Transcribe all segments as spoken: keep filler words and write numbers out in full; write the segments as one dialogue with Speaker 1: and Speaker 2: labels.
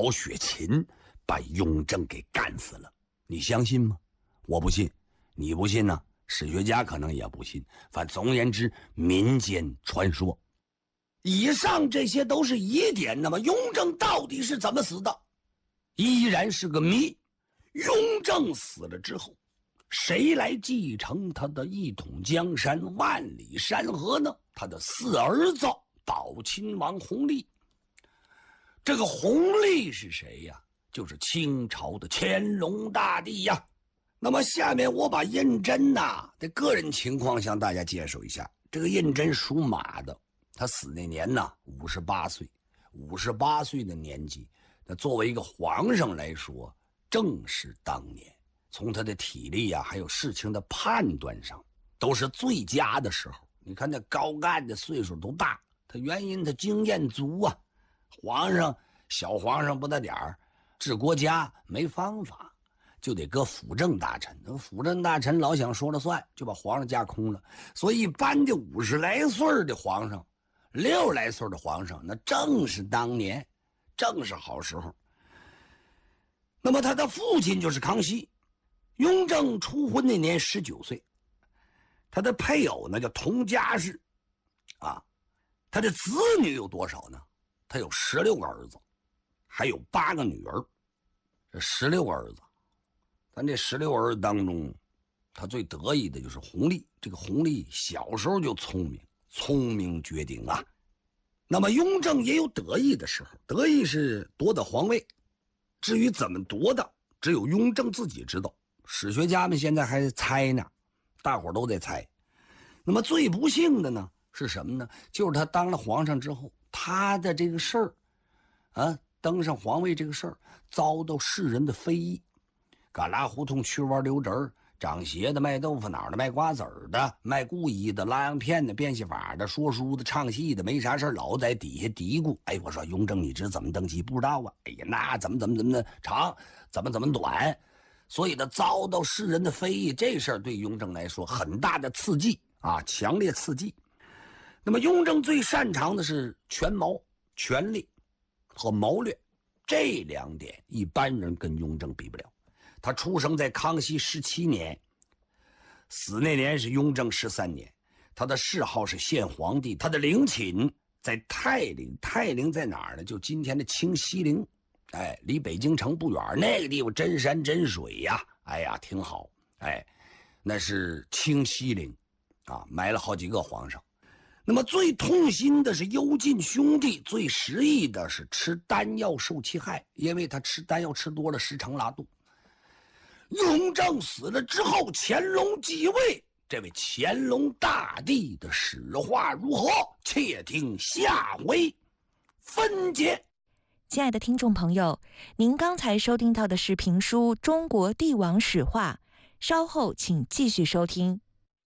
Speaker 1: 曹雪芹把雍正给干死了。你相信吗？我不信，你不信呢？史学家可能也不信。反正总而言之，民间传说。以上这些都是疑点，那么雍正到底是怎么死的，依然是个谜。雍正死了之后，谁来继承他的一统江山、万里山河呢？他的四儿子宝亲王弘历。这个弘历是谁呀？就是清朝的乾隆大帝呀。那么下面我把胤禛呐的个人情况向大家介绍一下。这个胤禛属马的，他死那年呢五十八岁。五十八岁的年纪，那作为一个皇上来说，正是当年。从他的体力啊，还有事情的判断上，都是最佳的时候。你看那高干的岁数都大，他原因他经验足啊。皇上小皇上不大点儿，治国家没方法，就得搁辅政大臣。那辅政大臣老想说了算，就把皇上架空了。所以一般的五十来岁的皇上，六十来岁的皇上，那正是当年，正是好时候。那么他的父亲就是康熙。雍正初婚那年十九岁，他的配偶呢叫佟佳氏，啊，他的子女有多少呢？他有十六个儿子，还有八个女儿。这十六个儿子，咱这十六儿子当中，他最得意的就是弘历。这个弘历小时候就聪明，聪明绝顶啊。那么雍正也有得意的时候，得意是夺得皇位，至于怎么夺的，只有雍正自己知道。史学家们现在还猜呢，大伙都在猜。那么最不幸的呢是什么呢？就是他当了皇上之后，他的这个事儿啊，登上皇位这个事儿遭到世人的非议。旮旯胡同去弯溜直儿，长鞋的、卖豆腐脑的、卖瓜子儿的、卖故衣的、拉洋片的、变戏法的、说书的、唱戏的，没啥事老在底下嘀咕。哎，我说雍正你知怎么登基？不知道啊。哎呀，那怎么怎么怎么的长，怎么怎么短。所以呢，遭到世人的非议，这事儿对雍正来说很大的刺激啊，强烈刺激。那么雍正最擅长的是权谋、权力和谋略，这两点一般人跟雍正比不了。他出生在康熙十七年，死那年是雍正十三年。他的谥号是献皇帝，他的陵寝在泰陵。泰陵在哪儿呢？就今天的清西陵。哎，离北京城不远，那个地方真山真水呀，哎呀，挺好。哎，那是清西陵啊，埋了好几个皇上。那么最痛心的是幽禁兄弟，最失意的是吃丹药受其害，因为他吃丹药吃多了，时常拉肚。雍正死了之后，乾隆继位，这位乾隆大帝的史话如何？且听下回分解。
Speaker 2: 亲爱的听众朋友，您刚才收听到的是评书《中国帝王史话》，稍后请继续收听。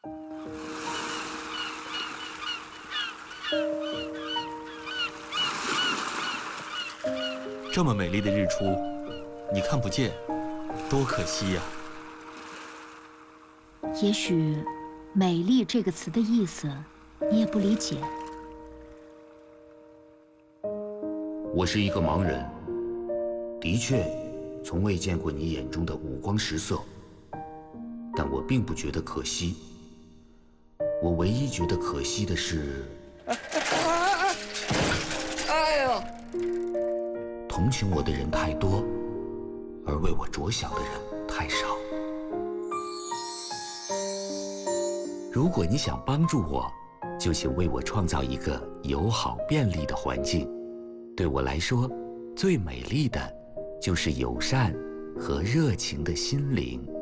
Speaker 3: 这么美丽的日出，你看不见，多可惜呀！
Speaker 4: 也许“美丽”这个词的意思，你也不理解。
Speaker 5: 我是一个盲人，的确，从未见过你眼中的五光十色，但我并不觉得可惜。我唯一觉得可惜的是，哎呦，同情我的人太多，而为我着想的人太少。如果你想帮助我，就请为我创造一个友好便利的环境。对我来说，最美丽的就是友善和热情的心灵。